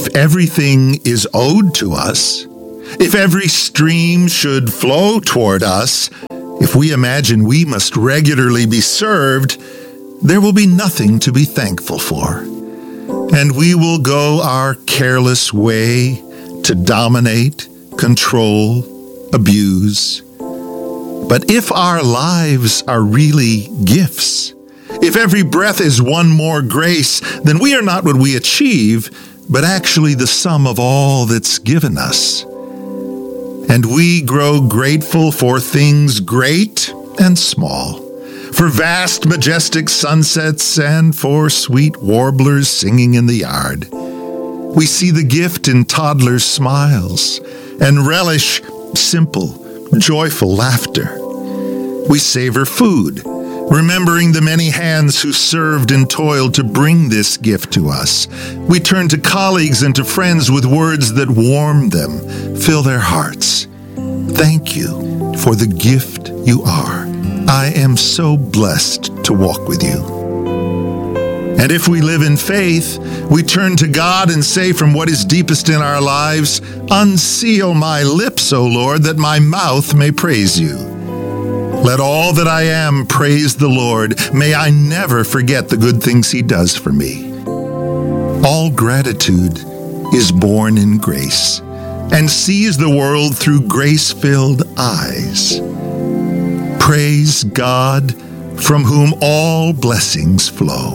If everything is owed to us, if every stream should flow toward us, if we imagine we must regularly be served, there will be nothing to be thankful for. And we will go our careless way to dominate, control, abuse. But if our lives are really gifts, if every breath is one more grace, then we are not what we achieve, but actually the sum of all that's given us. And we grow grateful for things great and small, for vast, majestic sunsets and for sweet warblers singing in the yard. We see the gift in toddlers' smiles and relish simple, joyful laughter. We savor food, remembering the many hands who served and toiled to bring this gift to us. We turn to colleagues and to friends with words that warm them, fill their hearts. Thank you for the gift you are. I am so blessed to walk with you. And if we live in faith, we turn to God and say from what is deepest in our lives, "Unseal my lips, O Lord, that my mouth may praise you." Let all that I am praise the Lord. May I never forget the good things He does for me. All gratitude is born in grace and sees the world through grace-filled eyes. Praise God, from whom all blessings flow.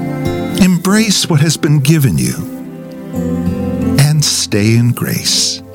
Embrace what has been given you and stay in grace.